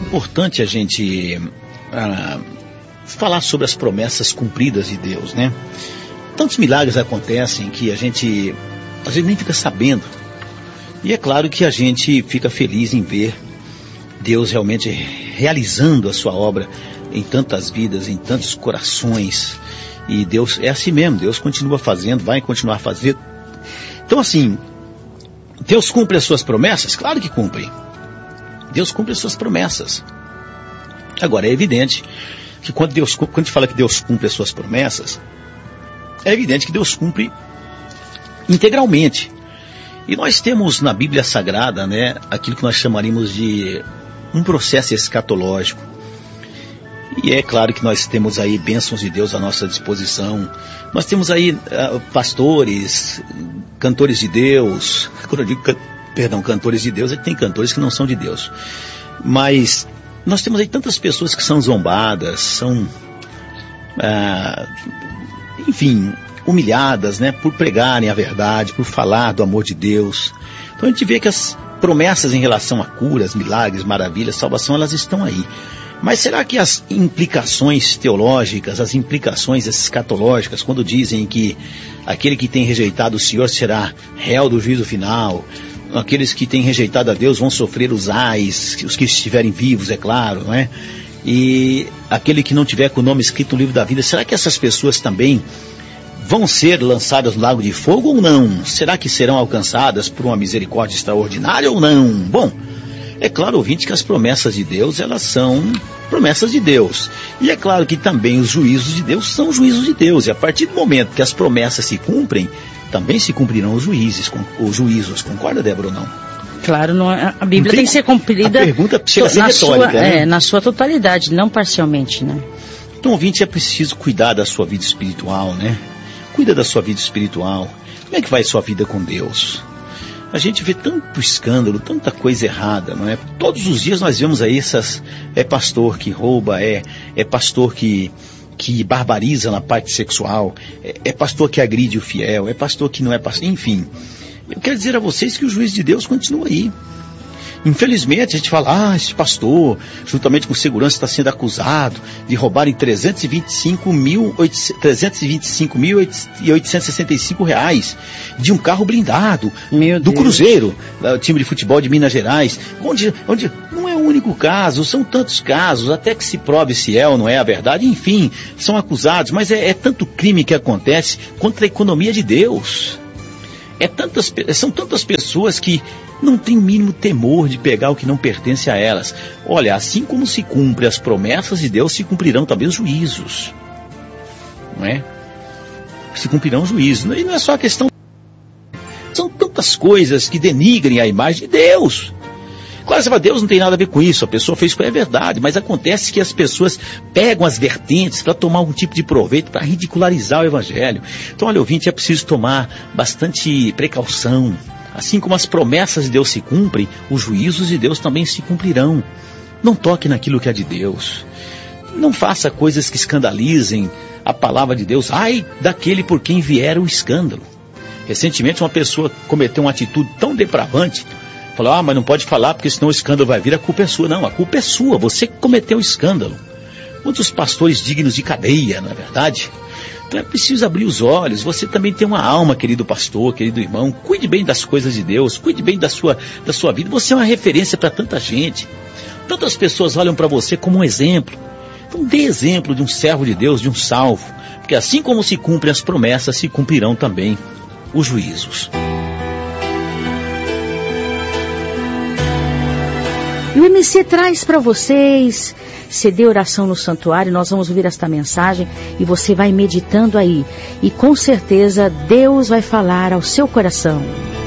importante a gente falar sobre as promessas cumpridas de Deus, né? Tantos milagres acontecem que a gente às vezes nem fica sabendo. E é claro que a gente fica feliz em ver Deus realmente realizando a sua obra em tantas vidas, em tantos corações. E Deus é assim mesmo, Deus continua fazendo, vai continuar fazendo. Então assim, Deus cumpre as suas promessas? Claro que cumpre. Deus cumpre as suas promessas. Agora é evidente que quando a gente fala que Deus cumpre as suas promessas, é evidente que Deus cumpre integralmente. E nós temos na Bíblia Sagrada, né, aquilo que nós chamaríamos de um processo escatológico. E é claro que nós temos aí bênçãos de Deus à nossa disposição. Nós temos aí pastores, cantores de Deus. Quando eu digo, cantores de Deus, é que tem cantores que não são de Deus. Mas nós temos aí tantas pessoas que são zombadas, são, enfim, humilhadas, né, por pregarem a verdade, por falar do amor de Deus. Então a gente vê que as promessas em relação a curas, milagres, maravilhas, salvação, elas estão aí. Mas será que as implicações teológicas, as implicações escatológicas, quando dizem que aquele que tem rejeitado o Senhor será réu do juízo final, aqueles que têm rejeitado a Deus vão sofrer os ais, os que estiverem vivos, é claro, não é? E aquele que não tiver com o nome escrito no livro da vida, será que essas pessoas também vão ser lançadas no lago de fogo ou não? Será que serão alcançadas por uma misericórdia extraordinária ou não? Bom, é claro, ouvinte, que as promessas de Deus, elas são promessas de Deus. E é claro que também os juízos de Deus são juízos de Deus. E a partir do momento que as promessas se cumprem, também se cumprirão os juízos. Concorda, Débora, ou não? Claro, não, a Bíblia tem que ser cumprida. A pergunta chega a ser retórica, né? Na sua totalidade, não parcialmente, né? Então, ouvinte, é preciso cuidar da sua vida espiritual, né? Cuida da sua vida espiritual. Como é que vai a sua vida com Deus? A gente vê tanto escândalo, tanta coisa errada, não é? Todos os dias nós vemos aí é pastor que rouba, é pastor que barbariza na parte sexual, é pastor que agride o fiel, é pastor que não é pastor, enfim. Eu quero dizer a vocês que o juízo de Deus continua aí. Infelizmente a gente fala, esse pastor, juntamente com segurança, está sendo acusado de roubarem 325.865 reais de um carro blindado do Cruzeiro, do time de futebol de Minas Gerais, onde não é o único caso, são tantos casos, até que se prove se é ou não é a verdade, enfim, são acusados, mas é tanto crime que acontece contra a economia de Deus. São tantas pessoas que não têm o mínimo temor de pegar o que não pertence a elas. Olha, assim como se cumpre as promessas de Deus, se cumprirão também os juízos. Não é? Se cumprirão os juízos. E não é só a questão... São tantas coisas que denigrem a imagem de Deus. Claro, você fala, Deus não tem nada a ver com isso, a pessoa fez com é verdade, mas acontece que as pessoas pegam as vertentes para tomar algum tipo de proveito, para ridicularizar o Evangelho. Então, olha, ouvinte, é preciso tomar bastante precaução. Assim como as promessas de Deus se cumprem, os juízos de Deus também se cumprirão. Não toque naquilo que é de Deus. Não faça coisas que escandalizem a palavra de Deus. Ai daquele por quem vier o escândalo. Recentemente uma pessoa cometeu uma atitude tão depravante, falou, mas não pode falar porque senão o escândalo vai vir, a culpa é sua. Não, a culpa é sua, você que cometeu o escândalo. Muitos pastores dignos de cadeia, não é verdade? Então é preciso abrir os olhos. Você também tem uma alma, querido pastor, querido irmão. Cuide bem das coisas de Deus, cuide bem da sua vida. Você é uma referência para tanta gente. Tantas pessoas olham para você como um exemplo. Então dê exemplo de um servo de Deus, de um salvo. Porque assim como se cumprem as promessas, se cumprirão também os juízos. E o MC traz para vocês CD Oração no Santuário. Nós vamos ouvir esta mensagem e você vai meditando aí. E com certeza Deus vai falar ao seu coração.